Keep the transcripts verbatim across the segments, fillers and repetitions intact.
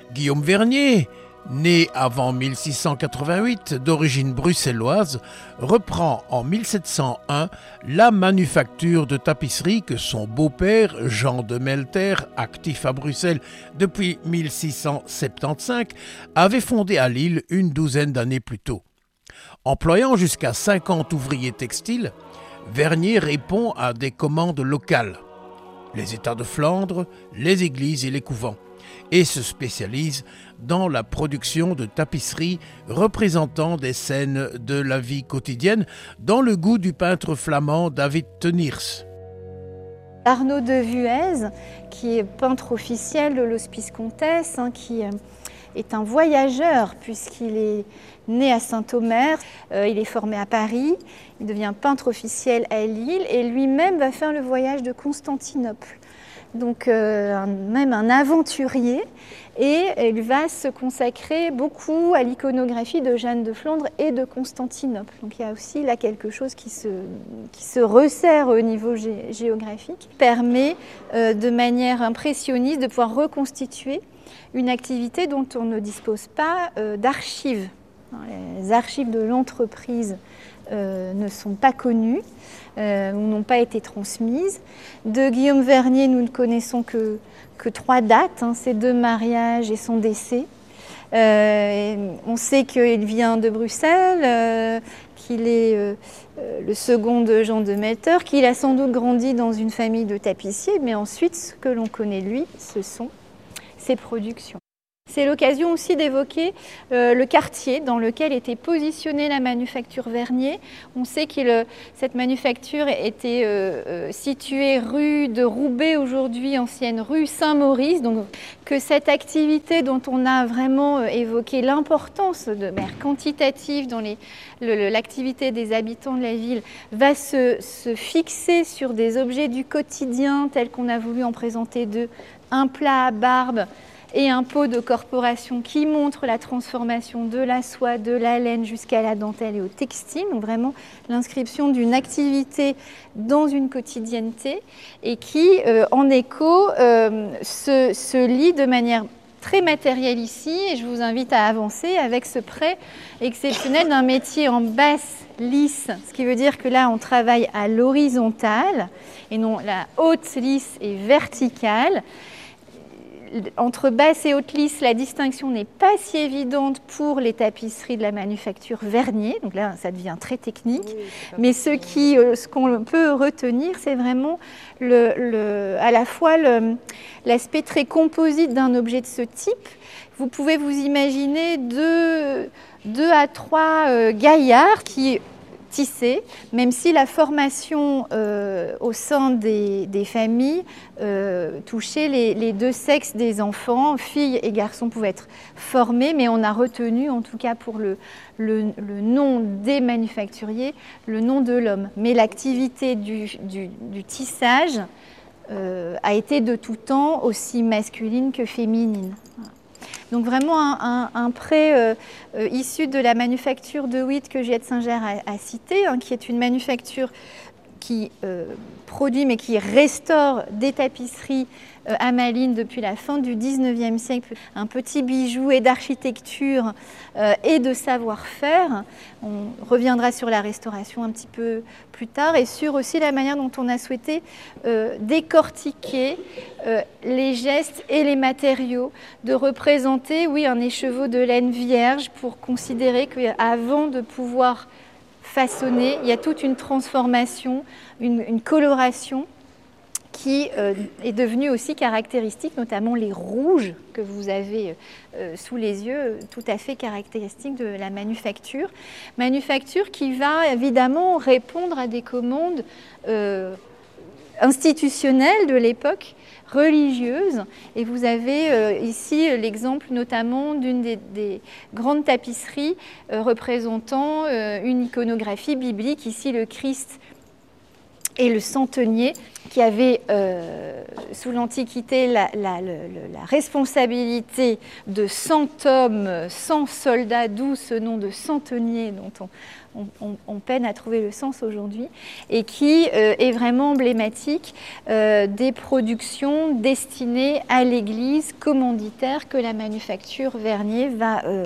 Guillaume Vernier, né avant mille six cent quatre-vingt-huit, d'origine bruxelloise, reprend en mille sept cent un la manufacture de tapisserie que son beau-père, Jean de Melter, actif à Bruxelles depuis mille six cent soixante-quinze, avait fondée à Lille une douzaine d'années plus tôt. Employant jusqu'à cinquante ouvriers textiles, Vernier répond à des commandes locales, les États de Flandre, les églises et les couvents, et se spécialise dans la production de tapisseries représentant des scènes de la vie quotidienne dans le goût du peintre flamand David Teniers. Arnaud de Vuez, qui est peintre officiel de l'Hospice Comtesse, hein, qui est un voyageur puisqu'il est né à Saint-Omer, euh, il est formé à Paris, il devient peintre officiel à Lille et lui-même va faire le voyage de Constantinople. Donc euh, un, même un aventurier, et il va se consacrer beaucoup à l'iconographie de Jeanne de Flandre et de Constantinople. Donc il y a aussi là quelque chose qui se, qui se resserre au niveau gé géographique, qui permet euh, de manière impressionniste de pouvoir reconstituer une activité dont on ne dispose pas euh, d'archives. Les archives de l'entreprise euh, ne sont pas connues euh, ou n'ont pas été transmises. De Guillaume Vernier, nous ne connaissons que, que trois dates, hein, ses deux mariages et son décès. Euh, on sait qu'il vient de Bruxelles, euh, qu'il est euh, le second de Jean de Melter, qu'il a sans doute grandi dans une famille de tapissiers, mais ensuite, ce que l'on connaît de lui, ce sont ses productions. C'est l'occasion aussi d'évoquer euh, le quartier dans lequel était positionnée la manufacture Vernier. On sait que cette manufacture était euh, euh, située rue de Roubaix, aujourd'hui ancienne rue Saint-Maurice. Donc que cette activité dont on a vraiment euh, évoqué l'importance de manière quantitative dans l'activité des habitants de la ville va se, se fixer sur des objets du quotidien tels qu'on a voulu en présenter deux, un plat à barbe et un pot de corporation qui montre la transformation de la soie, de la laine jusqu'à la dentelle et au textile. Donc vraiment l'inscription d'une activité dans une quotidienneté et qui, euh, en écho, euh, se, se lie de manière très matérielle ici. Et je vous invite à avancer avec ce prêt exceptionnel d'un métier en basse lisse, ce qui veut dire que là on travaille à l'horizontale et non la haute lisse et verticale. Entre basse et haute lisse, la distinction n'est pas si évidente pour les tapisseries de la manufacture Vernier. Donc là, ça devient très technique. Oui, mais ce qui, ce qu'on peut retenir, c'est vraiment le, le, à la fois l'aspect très composite d'un objet de ce type. Vous pouvez vous imaginer deux, deux à trois euh, gaillards qui tissé, même si la formation euh, au sein des, des familles euh, touchait les, les deux sexes des enfants, filles et garçons pouvaient être formés, mais on a retenu, en tout cas pour le, le, le nom des manufacturiers, le nom de l'homme. Mais l'activité du, du, du tissage euh, a été de tout temps aussi masculine que féminine. Donc vraiment un, un, un prêt euh, euh, issu de la manufacture de Witt que Juliette Singer a, a cité, hein, qui est une manufacture qui euh, produit mais qui restaure des tapisseries euh, à Malines depuis la fin du dix-neuvième siècle. Un petit bijou et d'architecture euh, et de savoir-faire. On reviendra sur la restauration un petit peu plus tard et sur aussi la manière dont on a souhaité euh, décortiquer euh, les gestes et les matériaux, de représenter, oui, un écheveau de laine vierge pour considérer qu'avant de pouvoir façonner, il y a toute une transformation, une, une coloration qui euh, est devenue aussi caractéristique, notamment les rouges que vous avez euh, sous les yeux, tout à fait caractéristiques de la manufacture. Manufacture qui va évidemment répondre à des commandes euh, institutionnelles de l'époque, religieuses. Et vous avez euh, ici l'exemple notamment d'une des, des grandes tapisseries euh, représentant euh, une iconographie biblique, ici le Christ et le centenier qui avait euh, sous l'Antiquité la, la, la, la responsabilité de cent hommes, cent soldats, d'où ce nom de centenier dont on, on, on, on peine à trouver le sens aujourd'hui, et qui euh, est vraiment emblématique euh, des productions destinées à l'église commanditaire que la manufacture Vernier va euh,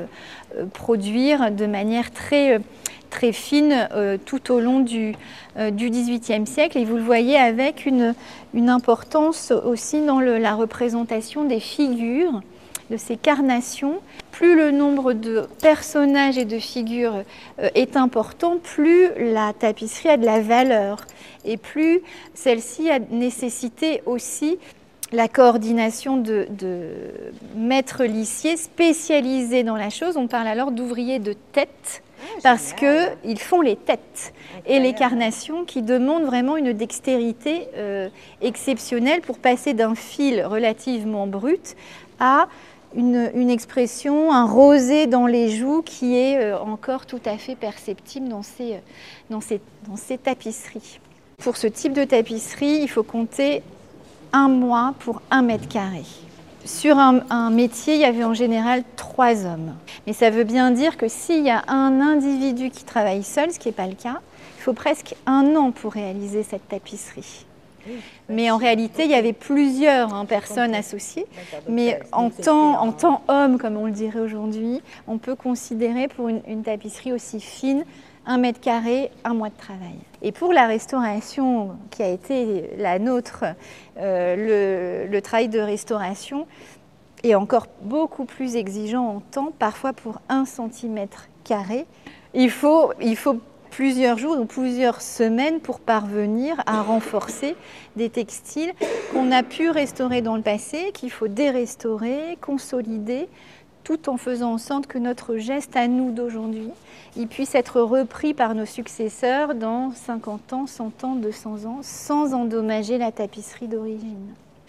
produire de manière très... Euh, très fine euh, tout au long du, euh, du dix-huitième siècle. Et vous le voyez avec une, une importance aussi dans le, la représentation des figures, de ces carnations. Plus le nombre de personnages et de figures euh, est important, plus la tapisserie a de la valeur. Et plus celle-ci a nécessité aussi la coordination de, de maîtres lissiers spécialisés dans la chose. On parle alors d'ouvriers de tête, parce qu'ils font les têtes et les carnations qui demandent vraiment une dextérité euh, exceptionnelle pour passer d'un fil relativement brut à une, une expression, un rosé dans les joues qui est euh, encore tout à fait perceptible dans ces, dans, ces, dans ces tapisseries. Pour ce type de tapisserie, il faut compter un mois pour un mètre carré. Sur un, un métier, il y avait en général trois hommes. Mais ça veut bien dire que s'il y a un individu qui travaille seul, ce qui n'est pas le cas, il faut presque un an pour réaliser cette tapisserie. Mais en réalité, il y avait plusieurs hein, personnes associées. Mais en temps, en temps homme, comme on le dirait aujourd'hui, on peut considérer pour une, une tapisserie aussi fine, un mètre carré, un mois de travail. Et pour la restauration qui a été la nôtre, euh, le, le travail de restauration est encore beaucoup plus exigeant en temps, parfois pour un centimètre carré. Il faut, il faut plusieurs jours ou plusieurs semaines pour parvenir à renforcer des textiles qu'on a pu restaurer dans le passé, qu'il faut dérestaurer, consolider, tout en faisant en sorte que notre geste à nous d'aujourd'hui, il puisse être repris par nos successeurs dans cinquante ans, cent ans, deux cents ans, sans endommager la tapisserie d'origine.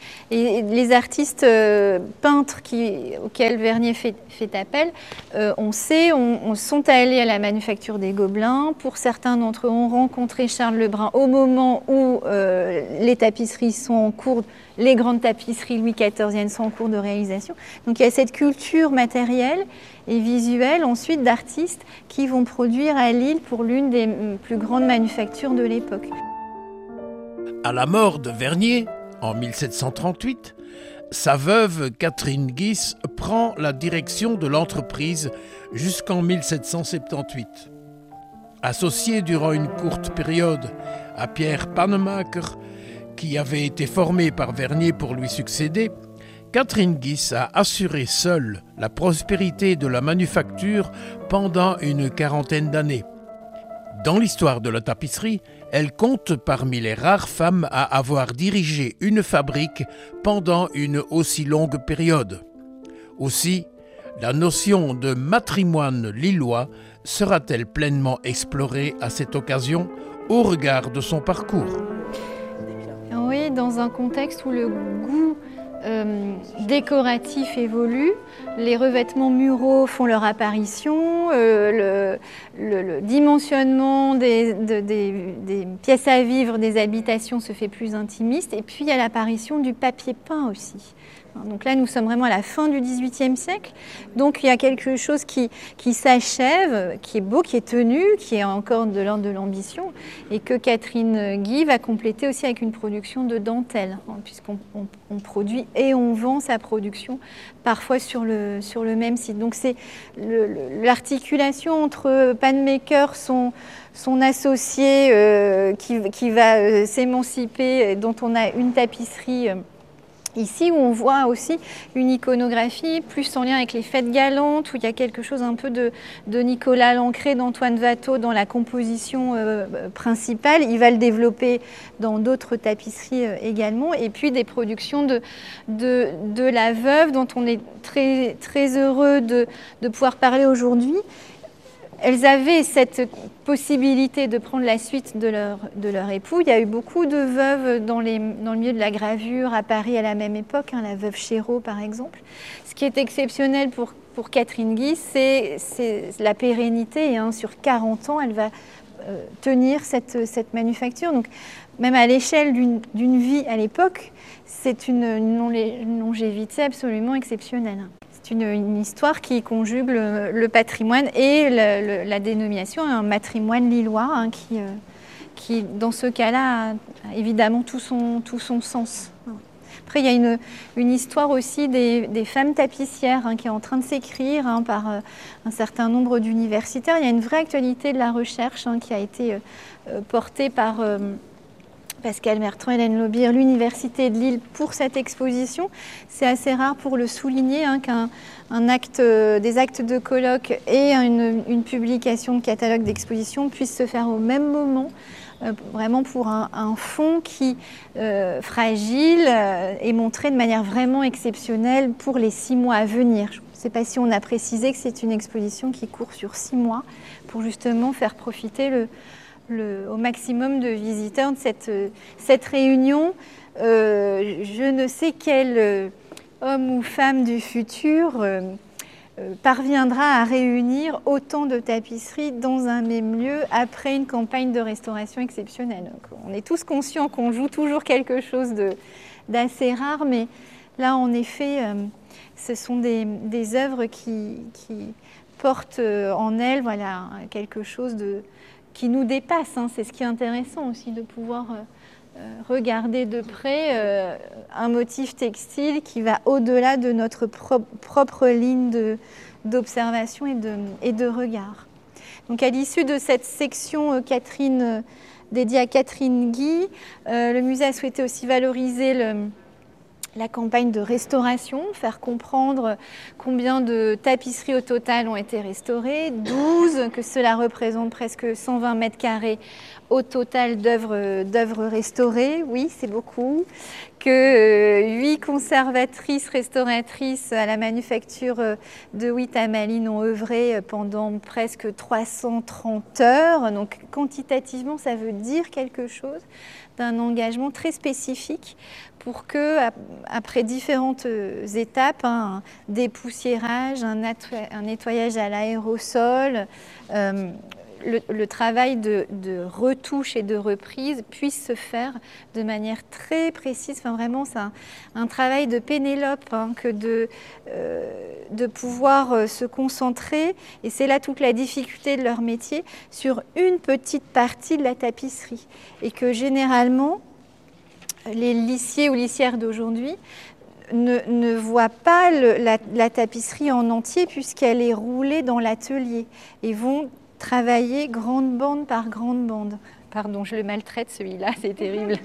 Et les artistes euh, peintres qui, auxquels Vernier fait, fait appel, euh, on sait, on, on sont allés à la manufacture des Gobelins. Pour certains d'entre eux, ont rencontré Charles Lebrun au moment où euh, les tapisseries sont en cours, les grandes tapisseries Louis quatorziennes sont en cours de réalisation. Donc il y a cette culture matérielle et visuelle ensuite d'artistes qui vont produire à Lille pour l'une des plus grandes manufactures de l'époque. À la mort de Vernier, en mille sept cent trente-huit, sa veuve Catherine Guis prend la direction de l'entreprise jusqu'en mille sept cent soixante-dix-huit. Associée durant une courte période à Pierre Pannemaker, qui avait été formé par Vernier pour lui succéder, Catherine Guis a assuré seule la prospérité de la manufacture pendant une quarantaine d'années. Dans l'histoire de la tapisserie, elle compte parmi les rares femmes à avoir dirigé une fabrique pendant une aussi longue période. Aussi, la notion de matrimoine lillois sera-t-elle pleinement explorée à cette occasion au regard de son parcours? Oui, dans un contexte où le goût Euh, décoratif évolue, les revêtements muraux font leur apparition, euh, le, le, le dimensionnement des, de, des, des pièces à vivre, des habitations se fait plus intimiste, et puis il y a l'apparition du papier peint aussi. Donc là, nous sommes vraiment à la fin du dix-huitième siècle. Donc il y a quelque chose qui, qui s'achève, qui est beau, qui est tenu, qui est encore de l'ordre de l'ambition, et que Catherine Guis va compléter aussi avec une production de dentelle, hein, puisqu'on on, on produit et on vend sa production parfois sur le, sur le même site. Donc c'est l'articulation entre Pannemaker, son, son associé euh, qui, qui va euh, s'émanciper, dont on a une tapisserie euh, ici, où on voit aussi une iconographie plus en lien avec les fêtes galantes, où il y a quelque chose un peu de, de Nicolas Lancret, d'Antoine Watteau dans la composition euh, principale. Il va le développer dans d'autres tapisseries euh, également. Et puis des productions de, de, de la veuve, dont on est très, très heureux de, de pouvoir parler aujourd'hui. Elles avaient cette possibilité de prendre la suite de leur, de leur époux. Il y a eu beaucoup de veuves dans, les, dans le milieu de la gravure à Paris à la même époque, hein, la veuve Chéreau par exemple. Ce qui est exceptionnel pour, pour Catherine Guis, c'est la pérennité. Hein. Sur quarante ans, elle va euh, tenir cette, cette manufacture. Donc, même à l'échelle d'une, d'une vie à l'époque, c'est une, une longévité absolument exceptionnelle. C'est une, une histoire qui conjugue le, le patrimoine et le, le, la dénomination, un matrimoine lillois, hein, qui, euh, qui, dans ce cas-là, a, a évidemment tout son, tout son sens. Après, il y a une, une histoire aussi des, des femmes tapissières, hein, qui est en train de s'écrire, hein, par euh, un certain nombre d'universitaires. Il y a une vraie actualité de la recherche, hein, qui a été euh, portée par euh, Pascal Bertrand, Hélène Lobir, l'Université de Lille pour cette exposition. C'est assez rare pour le souligner, hein, qu'un un acte, euh, des actes de colloque et une, une publication de catalogue d'exposition puissent se faire au même moment. Euh, vraiment pour un, un fonds qui, euh, fragile, euh, est montré de manière vraiment exceptionnelle pour les six mois à venir. Je ne sais pas si on a précisé que c'est une exposition qui court sur six mois pour justement faire profiter le, le, au maximum de visiteurs de cette, cette réunion. Euh, je ne sais quel euh, homme ou femme du futur euh, Euh, parviendra à réunir autant de tapisseries dans un même lieu après une campagne de restauration exceptionnelle. Donc, on est tous conscients qu'on joue toujours quelque chose de, d'assez rare, mais là, en effet, euh, ce sont des, des œuvres qui, qui portent en elles, voilà, quelque chose de, qui nous dépasse, hein. C'est ce qui est intéressant aussi, de pouvoir euh, regarder de près euh, un motif textile qui va au-delà de notre pro propre ligne de, d'observation et de, et de regard. Donc à l'issue de cette section euh, Catherine, euh, dédiée à Catherine Guy, euh, le musée a souhaité aussi valoriser le, la campagne de restauration, faire comprendre combien de tapisseries au total ont été restaurées, douze, que cela représente presque cent vingt mètres carrés au total d'œuvres, d'œuvres restaurées, oui, c'est beaucoup, que euh, huit conservatrices, restauratrices à la manufacture de Witt à Malines ont œuvré pendant presque trois cent trente heures, donc quantitativement ça veut dire quelque chose, d'un engagement très spécifique pour que, après différentes étapes, hein, un dépoussiérage, un, un nettoyage à l'aérosol, euh, le, le travail de, de retouche et de reprise puisse se faire de manière très précise. Enfin, vraiment, c'est un, un travail de Pénélope, hein, que de, euh, de pouvoir euh, se concentrer, et c'est là toute la difficulté de leur métier, sur une petite partie de la tapisserie. Et que généralement, les lissiers ou lissières d'aujourd'hui ne, ne voient pas le, la, la tapisserie en entier puisqu'elle est roulée dans l'atelier et vont travailler grande bande par grande bande. Pardon, je le maltraite celui-là, c'est terrible.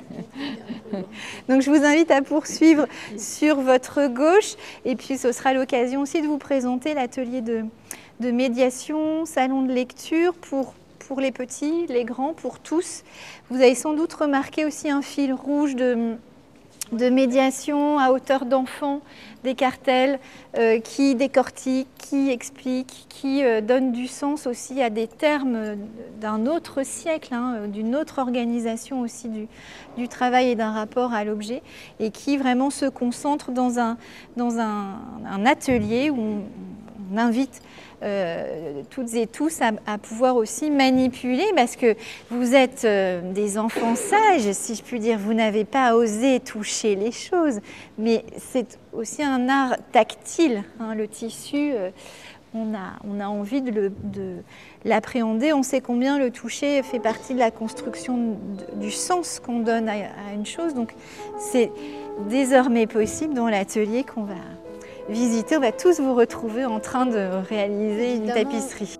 Donc je vous invite à poursuivre sur votre gauche et puis ce sera l'occasion aussi de vous présenter l'atelier de, de médiation, salon de lecture pour pour les petits, les grands, pour tous. Vous avez sans doute remarqué aussi un fil rouge de, de médiation à hauteur d'enfant, des cartels euh, qui décortiquent, qui expliquent, qui euh, donnent du sens aussi à des termes d'un autre siècle, hein, d'une autre organisation aussi du, du travail et d'un rapport à l'objet, et qui vraiment se concentrent dans un, dans un, un atelier où on, on invite Euh, toutes et tous à, à pouvoir aussi manipuler, parce que vous êtes euh, des enfants sages, si je puis dire, vous n'avez pas osé toucher les choses, mais c'est aussi un art tactile, hein, le tissu, euh, on, a, on a envie de, le, de l'appréhender, on sait combien le toucher fait partie de la construction de, du sens qu'on donne à, à une chose, donc c'est désormais possible dans l'atelier qu'on va visiter, on va tous vous retrouver en train de réaliser Évidemment. Une tapisserie.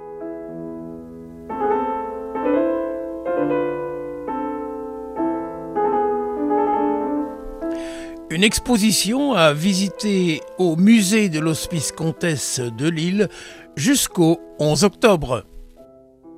Une exposition à visiter au musée de l'Hospice Comtesse de Lille jusqu'au onze octobre.